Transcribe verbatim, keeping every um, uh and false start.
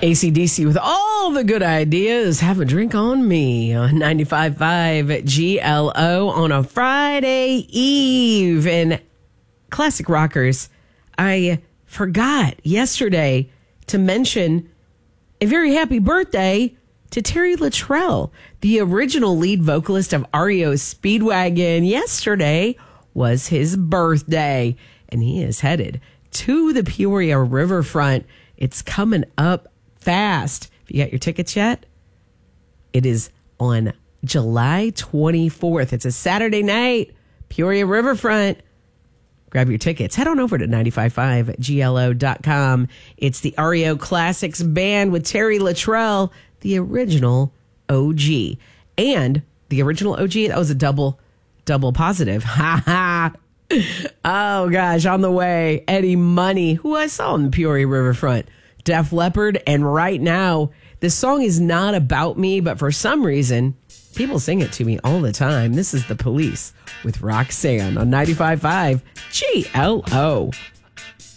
A C D C with all the good ideas. Have a drink on me on ninety-five point five G L O on a Friday Eve. And Classic Rockers, I forgot yesterday to mention a very happy birthday to Terry Luttrell, the original lead vocalist of R E O Speedwagon. Yesterday was his birthday, and he is headed to the Peoria Riverfront. It's coming up fast. Have you got your tickets yet? It is on July twenty-fourth. It's a Saturday night, Peoria Riverfront. Grab your tickets. Head on over to ninety-five point five G L O dot com. It's the R E O Classics Band with Terry Luttrell, the original O G. And the original O G, that was a double, double positive. Ha ha. Oh, gosh. On the way, Eddie Money, who I saw on the Peoria Riverfront, Def Leppard. And right now, this song is not about me, but for some reason, people sing it to me all the time. This is The Police with Roxanne on ninety-five point five G L O.